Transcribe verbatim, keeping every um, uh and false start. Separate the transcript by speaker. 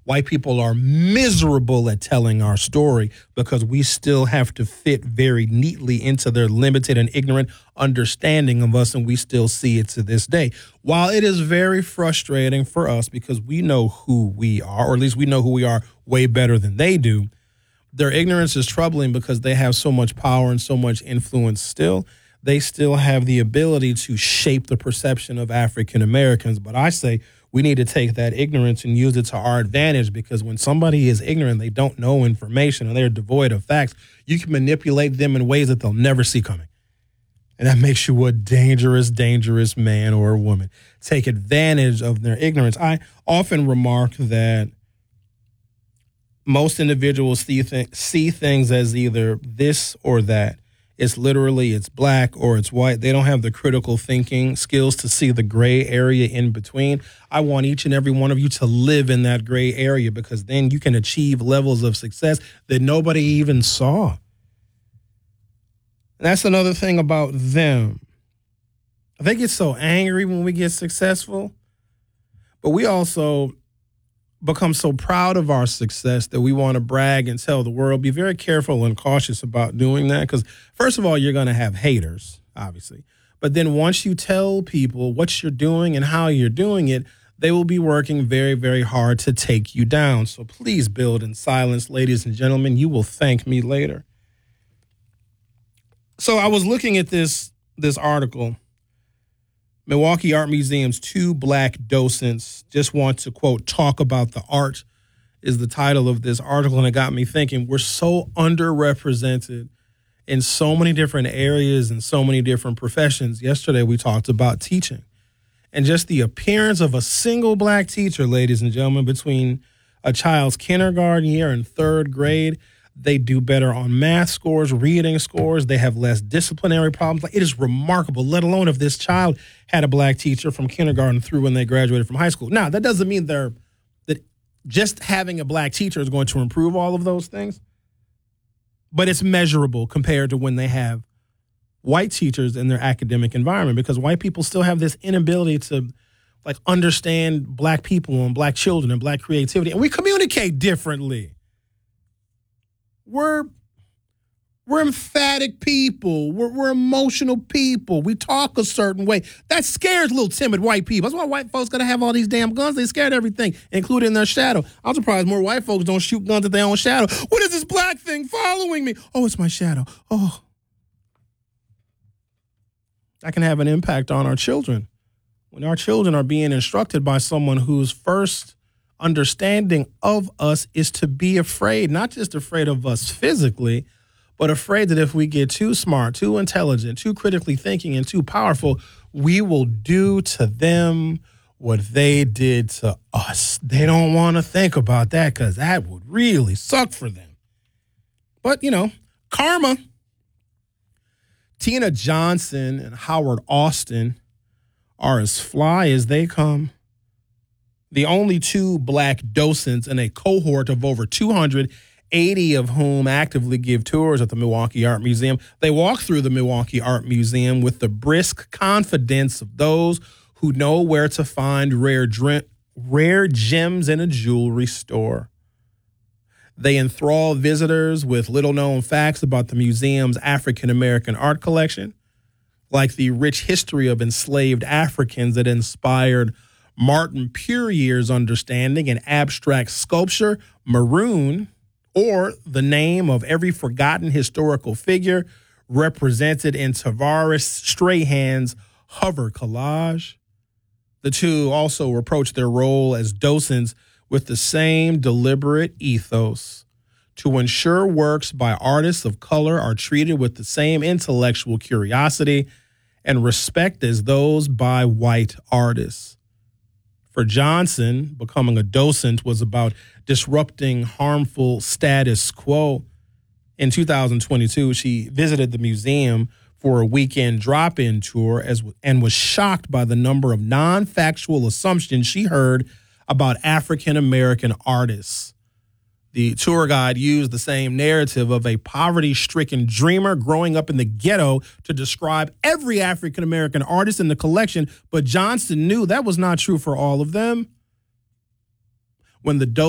Speaker 1: white people are miserable at telling our story because we still have to fit very neatly into their limited and ignorant understanding of us, and we still see it to this day. While it is very frustrating for us because we know who we are, or at least we know who we are way better than they do, their ignorance is troubling because they have so much power and so much influence still. They still have the ability to shape the perception of African Americans. But I say we need to take that ignorance and use it to our advantage, because when somebody is ignorant, they don't know information, and they're devoid of facts, you can manipulate them in ways that they'll never see coming. And that makes you a dangerous, dangerous man or woman. Take advantage of their ignorance. I often remark that most individuals see, th- see things as either this or that. It's literally, it's black or it's white. They don't have the critical thinking skills to see the gray area in between. I want each and every one of you to live in that gray area, because then you can achieve levels of success that nobody even saw. And that's another thing about them. They get so angry when we get successful, but we also become so proud of our success that we want to brag and tell the world. Be very careful and cautious about doing that, because first of all, you're going to have haters, obviously. But then once you tell people what you're doing and how you're doing it, they will be working very, very hard to take you down. So please build in silence, ladies and gentlemen. You will thank me later. So I was looking at this, this article. Milwaukee Art Museum's two black docents just want to, quote, talk about the art is the title of this article. And it got me thinking, we're so underrepresented in so many different areas and so many different professions. Yesterday, we talked about teaching, and just the appearance of a single black teacher, ladies and gentlemen, between a child's kindergarten year and third grade. They do better on math scores, reading scores. They have less disciplinary problems. Like, it is remarkable, let alone if this child had a black teacher from kindergarten through when they graduated from high school. Now, that doesn't mean they're that just having a black teacher is going to improve all of those things, but it's measurable compared to when they have white teachers in their academic environment, because white people still have this inability to like understand black people and black children and black creativity, and we communicate differently. We're we're emphatic people. We're, we're emotional people. We talk a certain way. That scares little timid white people. That's why white folks got to have all these damn guns. They scared everything, including their shadow. I'm surprised more white folks don't shoot guns at their own shadow. What is this black thing following me? Oh, it's my shadow. Oh. That can have an impact on our children. When our children are being instructed by someone whose first understanding of us is to be afraid, not just afraid of us physically, but afraid that if we get too smart, too intelligent, too critically thinking, and too powerful, we will do to them what they did to us. They don't want to think about that because that would really suck for them. But, you know, karma. Tina Johnson and Howard Austin are as fly as they come. The only two black docents in a cohort of over two hundred, eighty of whom actively give tours at the Milwaukee Art Museum. They walk through the Milwaukee Art Museum with the brisk confidence of those who know where to find rare, dr- rare gems in a jewelry store. They enthrall visitors with little-known facts about the museum's African-American art collection, like the rich history of enslaved Africans that inspired Martin Puryear's understanding in abstract sculpture, Maroon, or the name of every forgotten historical figure represented in Tavares Strahan's hover collage. The two also approach their role as docents with the same deliberate ethos to ensure works by artists of color are treated with the same intellectual curiosity and respect as those by white artists. For Johnson, becoming a docent was about disrupting harmful status quo. In two thousand twenty-two, she visited the museum for a weekend drop-in tour as, and was shocked by the number of non-factual assumptions she heard about African-American artists. The tour guide used the same narrative of a poverty-stricken dreamer growing up in the ghetto to describe every African-American artist in the collection, but Johnson knew that was not true for all of them. When the